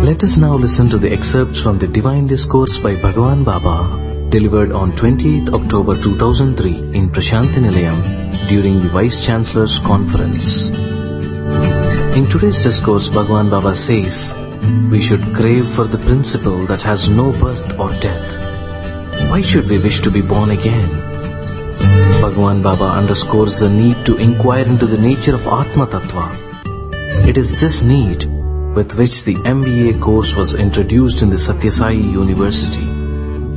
Let us now listen to the excerpts from the Divine Discourse by Bhagwan Baba, delivered on 28th October 2003 in Prashanti Nilayam during the Vice Chancellor's Conference. In today's discourse, Bhagwan Baba says, we should crave for the principle that has no birth or death. Why should we wish to be born again? Bhagwan Baba underscores the need to inquire into the nature of Atma Tattva. It is this need with which the MBA course was introduced in the Satya Sai University.